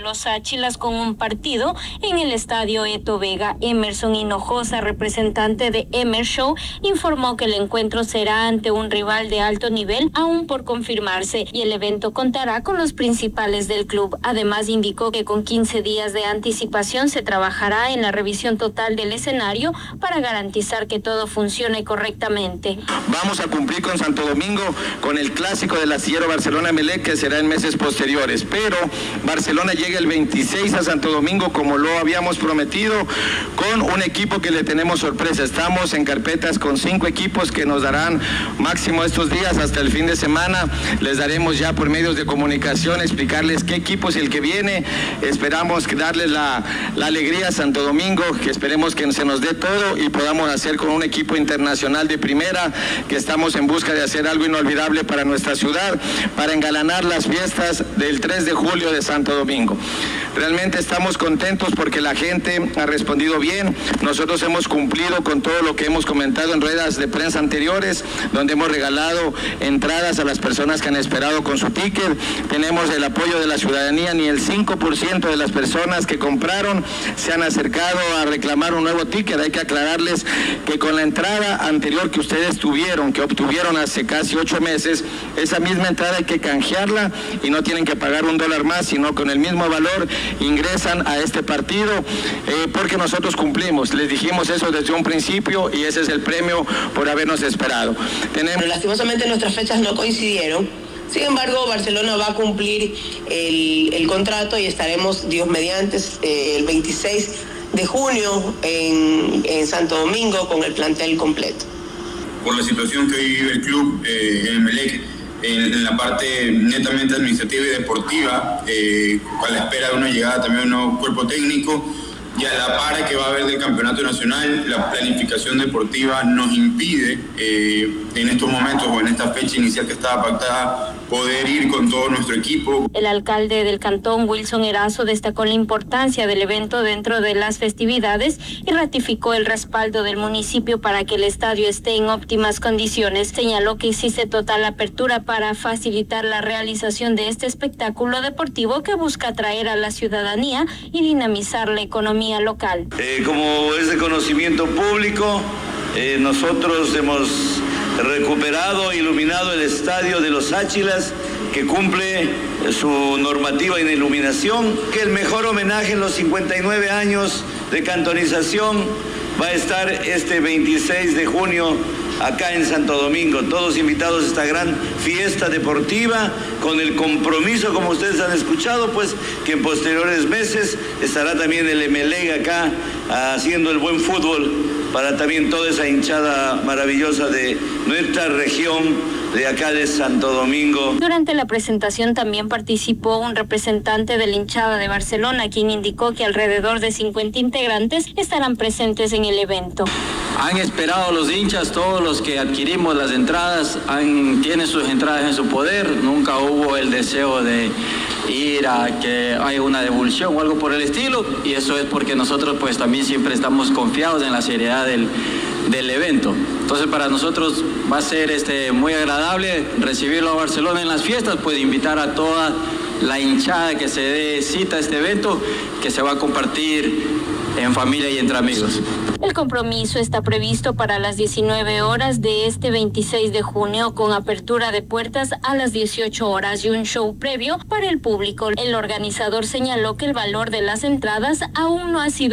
los Áchilas con un partido en el estadio Eto Vega. Emerson Hinojosa, representante de Emer Show, informó que el encuentro será ante un rival de alto nivel aún por confirmarse y el evento contará con los principales del club. Además, indicó que con 15 días de anticipación se trabajará en la revisión total del escenario para garantizar que todo funcione correctamente. Vamos a cumplir con Santo Domingo con el clásico del astillero Barcelona-Emelec, que será en meses posteriores, pero Barcelona llega el 26 a Santo Domingo como lo habíamos prometido, con un equipo que le tenemos sorpresa. Estamos en carpetas con 5 equipos que nos darán máximo estos días hasta el fin de semana. Les daremos ya por medios de comunicación explicarles qué equipo es el que viene. Esperamos darles la alegría a Santo Domingo, que esperemos que se nos dé todo y podamos hacer con un equipo internacional de primera, que estamos en busca de hacer algo inolvidable para nuestra ciudad, para engalanar las fiestas del 3 de julio de Santo Domingo. Realmente estamos contentos porque la gente ha respondido bien. Nosotros hemos cumplido con todo lo que hemos comentado en ruedas de prensa anteriores, donde hemos regalado entradas a las personas que han esperado con su ticket. Tenemos el apoyo de la ciudadanía, ni el 5% de las personas que compraron se han acercado a reclamar un nuevo ticket. Hay que aclararles que con la entrada anterior que ustedes tuvieron, que obtuvieron hace casi 8 meses, esa misma entrada hay que canjearla y no tienen que pagar $1 más, sino con el mismo valor ingresan a este partido, porque nosotros cumplimos. Les dijimos eso desde un principio y ese es el premio por habernos esperado. Pero lastimosamente nuestras fechas no coincidieron. Sin embargo, Barcelona va a cumplir el contrato y estaremos, Dios mediante, el 26 de junio en Santo Domingo con el plantel completo. Por la situación que vive el club, el Emelec, en la parte netamente administrativa y deportiva, a la espera de una llegada también de un nuevo cuerpo técnico, y a la par que va a haber del campeonato nacional, la planificación deportiva nos impide en estos momentos o en esta fecha inicial que estaba pactada poder ir con todo nuestro equipo. El alcalde del cantón, Wilson Erazo, destacó la importancia del evento dentro de las festividades y ratificó el respaldo del municipio para que el estadio esté en óptimas condiciones. Señaló que existe total apertura para facilitar la realización de este espectáculo deportivo que busca atraer a la ciudadanía y dinamizar la economía local. Como es de conocimiento público, nosotros hemos recuperado e iluminado el estadio de los Áchilas, que cumple su normativa en iluminación, que el mejor homenaje en los 59 años de cantonización va a estar este 26 de junio acá en Santo Domingo. Todos invitados a esta gran fiesta deportiva, con el compromiso, como ustedes han escuchado, pues que en posteriores meses estará también el Emelec acá haciendo el buen fútbol para también toda esa hinchada maravillosa de nuestra región de acá de Santo Domingo. Durante la presentación también participó un representante de la hinchada de Barcelona, quien indicó que alrededor de 50 integrantes estarán presentes en el evento. Han esperado los hinchas, todos los que adquirimos las entradas, tienen sus entradas en su poder. Nunca hubo el deseo de ir a que haya una devolución o algo por el estilo, y eso es porque nosotros pues también siempre estamos confiados en la seriedad del evento. Entonces para nosotros va a ser muy agradable recibirlo a Barcelona en las fiestas, pues invitar a toda la hinchada que se dé cita a este evento, que se va a compartir en familia y entre amigos. El compromiso está previsto para las 19 horas de este 26 de junio, con apertura de puertas a las 18 horas y un show previo para el público. El organizador señaló que el valor de las entradas aún no ha sido